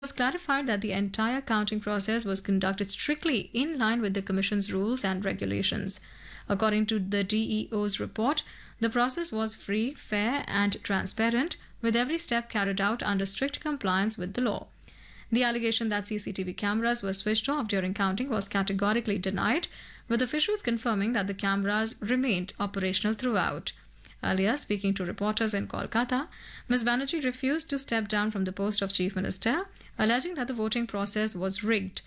was clarified that the entire counting process was conducted strictly in line with the Commission's rules and regulations. According to the DEO's report, the process was free, fair, and transparent, with every step carried out under strict compliance with the law. The allegation that CCTV cameras were switched off during counting was categorically denied, with officials confirming that the cameras remained operational throughout. Earlier, speaking to reporters in Kolkata, Ms. Banerjee refused to step down from the post of Chief Minister, alleging that the voting process was rigged